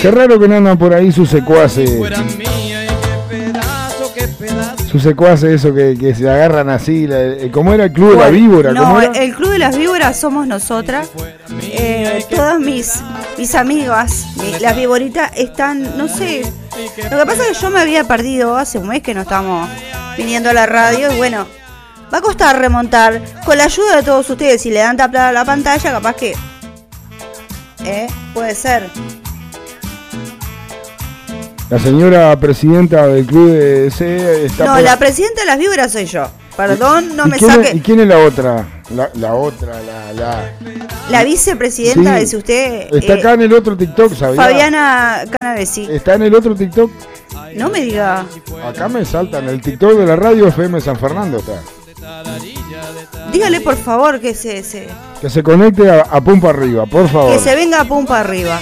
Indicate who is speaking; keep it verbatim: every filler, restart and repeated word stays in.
Speaker 1: Qué raro que no andan por ahí sus secuaces. Sus secuaces, eso que, que se agarran así. La, ¿Cómo era el Club bueno, de la Víbora?
Speaker 2: No,
Speaker 1: ¿Cómo era?
Speaker 2: El Club de las Víboras somos nosotras. Eh, todas mis, mis amigas, mi, las víboritas, están, no sé. Lo que pasa es que yo me había perdido hace un mes que no estamos viniendo a la radio. Y bueno, va a costar remontar. Con la ayuda de todos ustedes, si le dan tapada a la pantalla, capaz que. Eh, puede ser.
Speaker 1: La señora presidenta del club de C está.
Speaker 2: No,
Speaker 1: por...
Speaker 2: la presidenta de las víboras soy yo. Perdón, no me
Speaker 1: quién
Speaker 2: saque.
Speaker 1: Es, ¿Y quién es la otra? La, la otra, la, la.
Speaker 2: La vicepresidenta, sí, dice usted.
Speaker 1: Está eh, acá en el otro TikTok, ¿sabía?
Speaker 2: Fabiana Canavesi.
Speaker 1: ¿Está en el otro TikTok?
Speaker 2: No me diga.
Speaker 1: Acá me saltan, el TikTok de la radio F M San Fernando está.
Speaker 2: Dígale por favor que se, se...
Speaker 1: Que se conecte a, a Pumpa Arriba, por favor.
Speaker 2: Que se venga a Pumpa Arriba.